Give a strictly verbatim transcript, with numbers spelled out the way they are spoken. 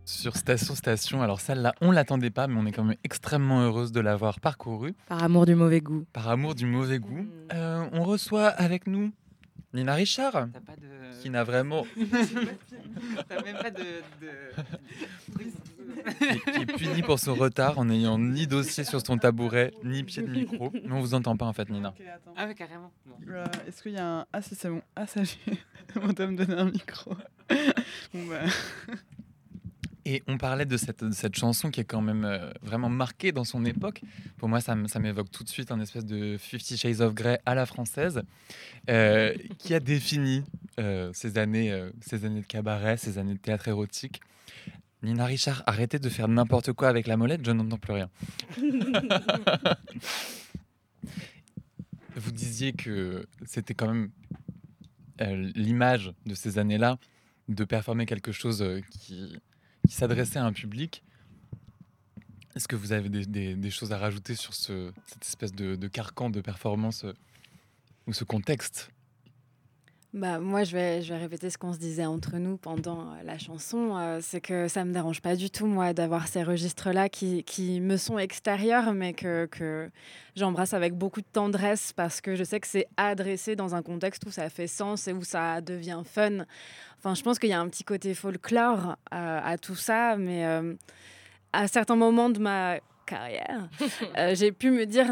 sur Station Station. Alors celle-là, on l'attendait pas, mais on est quand même extrêmement heureuse de l'avoir parcourue. Par amour du mauvais goût. Par amour du mauvais goût. Mmh. Euh, on reçoit avec nous Nina Richard, T'as pas de. qui n'a vraiment... T'as même pas de. de... qui, qui est puni pour son retard en n'ayant ni dossier sur son tabouret, ni pied de micro. Mais on vous entend pas en fait, Nina. Ok, attends. Ah, ouais, carrément. Bon. Euh, Est-ce qu'il y a un. Ah, si, c'est bon. Ah, ça, j'ai. On doit me donner un micro. Bon, bah. Et on parlait de cette, de cette chanson qui est quand même euh, vraiment marquée dans son époque. Pour moi, ça, m- ça m'évoque tout de suite un espèce de Fifty Shades of Grey à la française, euh, qui a défini euh, ces, années, euh, ces années de cabaret, ces années de théâtre érotique. Nina Richard, arrêtez de faire n'importe quoi avec la molette, je n'entends plus rien. Vous disiez que c'était quand même euh, l'image de ces années-là, de performer quelque chose euh, qui, qui s'adressait à un public. Est-ce que vous avez des, des- des choses à rajouter sur ce, cette espèce de, de carcan de performance euh, ou ce contexte? Bah, moi, je vais, je vais répéter ce qu'on se disait entre nous pendant euh, la chanson. euh, c'est que ça me dérange pas du tout, moi, d'avoir ces registres-là qui, qui me sont extérieurs, mais que, que j'embrasse avec beaucoup de tendresse parce que je sais que c'est adressé dans un contexte où ça fait sens et où ça devient fun. Enfin, je pense qu'il y a un petit côté folklore euh, à tout ça, mais euh, à certains moments de ma carrière, euh, j'ai pu me dire